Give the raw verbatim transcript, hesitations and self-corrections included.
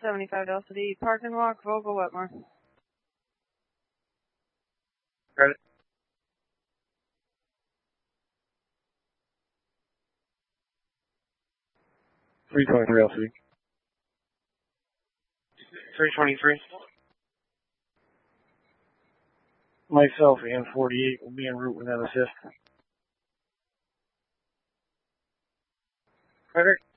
seventy-five Delta D, Park and Walk, Vogel, Wetmore. Credit. three twenty-three L C. three twenty-three. Myself and forty-eight will be en route with an assist. Frederick.